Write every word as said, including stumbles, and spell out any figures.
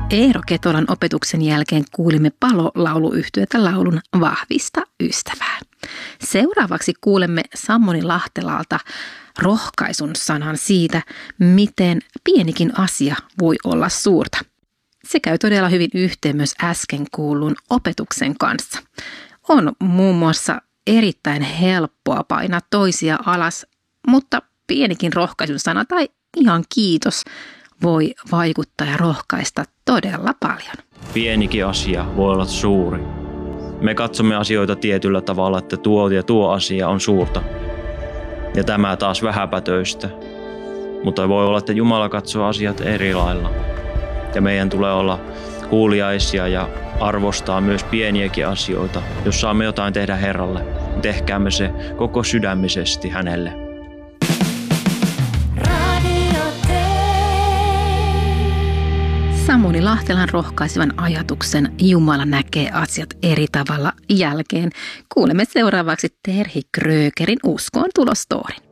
Eero Ketolan opetuksen jälkeen kuulimme Palo-lauluyhtyötä laulun Vahvista ystävää. Seuraavaksi kuulemme Sammonii Lahtelalta rohkaisun sanan siitä, miten pienikin asia voi olla suurta. Se käy todella hyvin yhteen myös äsken kuullun opetuksen kanssa. On muun muassa erittäin helppoa painaa toisia alas, mutta pienikin rohkaisun sana tai ihan kiitos voi vaikuttaa ja rohkaista todella paljon. Pienikin asia voi olla suuri. Me katsomme asioita tietyllä tavalla, että tuo ja tuo asia on suurta. Ja tämä taas vähäpätöistä. Mutta voi olla, että Jumala katsoo asiat eri lailla. Ja meidän tulee olla kuuliaisia ja arvostaa myös pieniäkin asioita. Jos saamme jotain tehdä Herralle, tehkäämme se koko sydämisesti hänelle. Sammonii Lahtelan rohkaisevan ajatuksen Jumala näkee asiat eri tavalla jälkeen kuulemme seuraavaksi Terhi Krögerin uskoon tulostoorin.